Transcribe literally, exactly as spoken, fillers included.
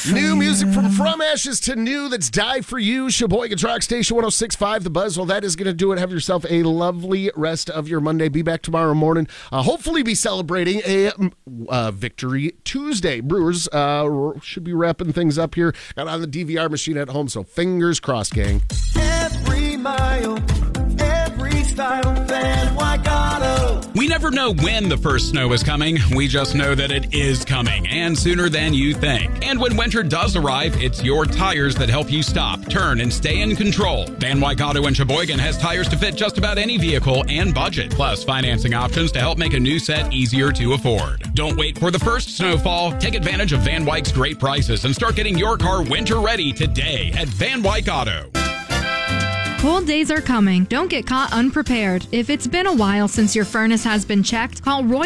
for New You. music from From Ashes to New. That's Die For You. Sheboygan Rock Station one oh six point five, The Buzz. Well, that is going to do it. Have yourself a lovely rest of your Monday. Be back tomorrow morning. Uh, hopefully be celebrating a uh, Victory Tuesday. Brewers uh, should be wrapping things up here. Got on the D V R machine at home, so fingers crossed, gang. Every mile, every style, Van Waikato. We never know when the first snow is coming. We just know that it is coming, and sooner than you think. And when winter does arrive, it's your tires that help you stop, turn, and stay in control. Van Waikato in Sheboygan has tires to fit just about any vehicle and budget, plus financing options to help make a new set easier to afford. Don't wait for the first snowfall. Take advantage of Van Wyke's great prices and start getting your car winter ready today at Van Waikato. Cold days are coming. Don't get caught unprepared. If it's been a while since your furnace has been checked, call Roy